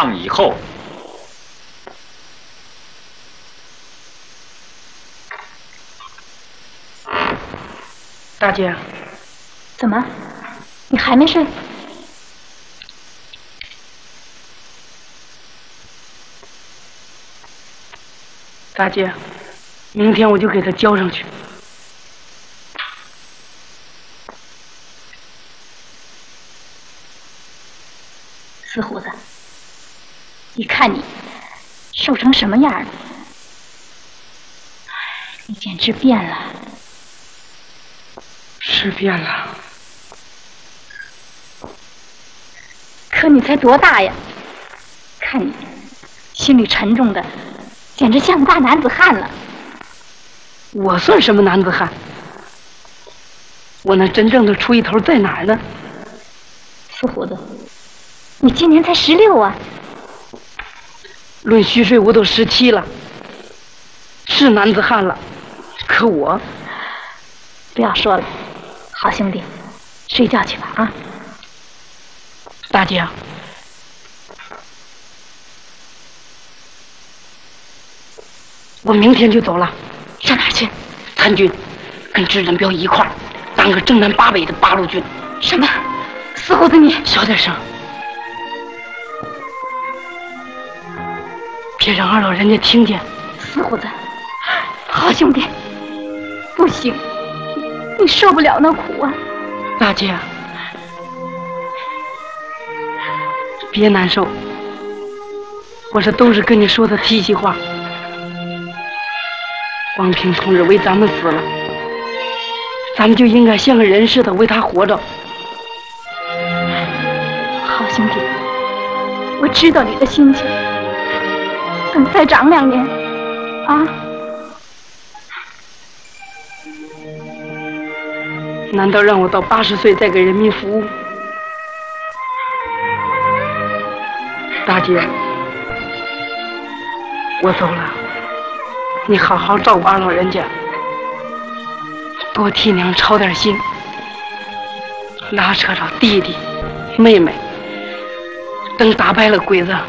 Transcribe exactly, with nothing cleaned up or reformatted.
仗以后。 大姐， 怎么？你还没睡？ 大姐，明天我就给他交上去。 死虎子，你看你瘦成什么样了？你简直变了。 是变了。 可你才多大呀？看你心里沉重的，简直像个大男子汉了。 我算什么男子汉？我那真正的出一头在哪儿呢？ 死虎子，你今年才十六啊！ 论虚岁我都十七了，是男子汉了。可我…… 不要说了，好兄弟，睡觉去吧啊！ 大姐，我明天就走了。 上哪儿去？ 参军，跟支人彪一块儿当个正南八北的八路军。 什么？死虎子你！ 小点声，别让二老人家听见。 死虎子，好兄弟，不行，你受不了那苦啊！ 大姐，别难受，我这都是跟你说的提气话。王平同志为咱们死了，咱们就应该像个人似的为他活着。 好兄弟，我知道你的心情。等再长两年，啊！ 难道让我到八十岁再给人民服务？大姐，我走了，你好好照顾二老人家，多替娘操点心，拉扯着弟弟妹妹，等打败了鬼子，